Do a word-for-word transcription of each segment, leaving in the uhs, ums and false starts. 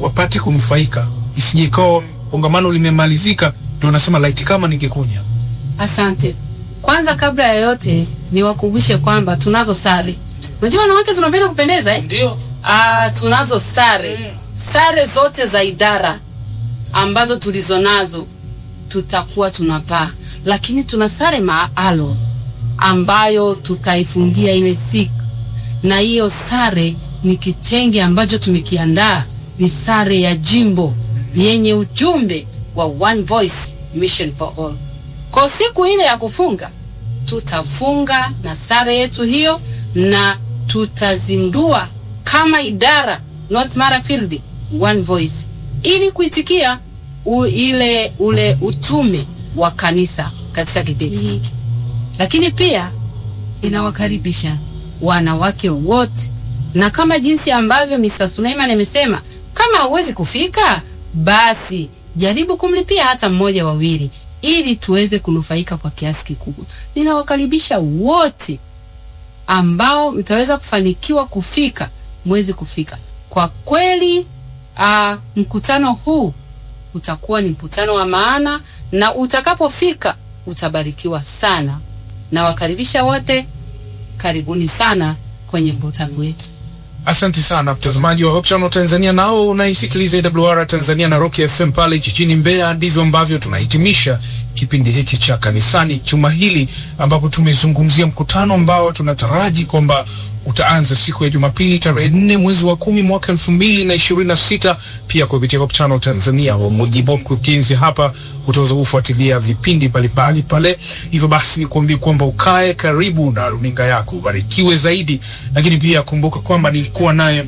wapate kunufaika, isije ikawa kongamano limemalizika ndio nasema laiti kama ningekuja. Asante. Kwanza kabla ya yote niwakumbushe kwamba tunazo sare. Unajua wanawake tunapenda kupendeza eh? Ndio. Ah, tunazo sare. Sare zote za idara ambazo tulizonazo tutakuwa tunavaa. Lakini tuna sare maalum ambayo tutaifungia ile siku. Na hiyo sare ni kitenge ambacho tumekiandaa, ni sare ya jimbo yenye ujumbe wa One Voice Mission for All. Kwa siku ile ya kufunga tutafunga na sare yetu hiyo, na tutazindua kama idara North Mara Field One Voice ili kuitikia u, ile ule utume wa kanisa katika kipindi hiki. Lakini pia inawakaribisha wanawake wote, na kama jinsi ambavyo mister Suleiman amesema, kama huwezi kufika basi jaribu kumlipia hata mmoja wawili ili tuweze kunufaika kwa kiasi kikubwa. Ninawakaribisha wote ambao mtaweza kufanikiwa kufika, mwezi kufika. Kwa kweli uh, mkutano huu utakuwa ni mkutano wa maana, na utakapofika utabarikiwa sana. Nawakaribisha wote, karibuni sana kwenye mkutano wetu. Asante sana mtazamaji wa Hope Channel Tanzania, nao unaisikiliza A W R Tanzania na Rock F M pale jijini Mbeya. Ndivyo ambavyo tunahitimisha kipindi hiki cha kanisani juma hili, ambapo tumezungumzia mkutano ambao tunataraji kwamba utaanza siku ya Jumapili tarehe nne mwezi wa kumi mwaka elfu mbili na ishirini na sita, pia kupitia Hope Channel Tanzania. Wa mujibu mkurugenzi hapa utaweza kufuatilia vipindi mbalimbali pale. Hivyo basi nikuambie kwamba ukae karibu na runinga yako, ubarikiwe zaidi. Lakini pia kumbuka kwamba nilikuwa naye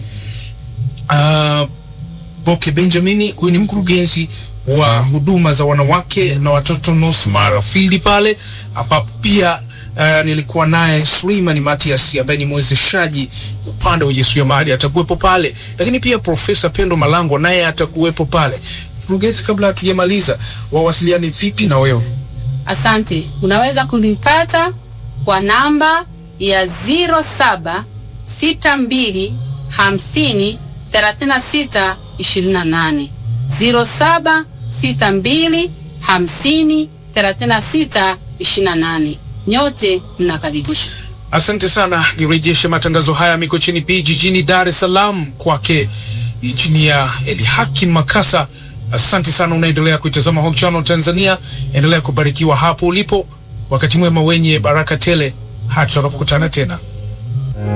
uh, Boke Benjamin, huyu ni mkurugenzi wa huduma za wanawake na watoto North Mara Field pale, ambapo pia Uh, nilikuwa naye Suleiman Matias ambaye ni mwezeshaji upande wa ujasiriamali, atakuwepo pale. Lakini pia Profesa Pendo Malango naye atakuwepo pale. Mkurugenzi, kabla hatujamaliza, wawasiliane vipi na wewe? Asante. Unaweza kunipata kwa namba ya zero saba sita mbili hamsini thelathini na sita ishirini na nane zero saba sita mbili hamsini thelathini na sita ishirini na nane. Nyote mnakaribishwa. Asante sana. Nirejeshe matangazo haya Mikocheni B jijini Dar es Salaam kwake Injinia Elihakim Makasa. Asante sana, unaendelea kuitazama Hope Channel Tanzania. Endelea kubarikiwa hapo ulipo. Wakati mwema wenye baraka tele, hata tutakapokutana tena.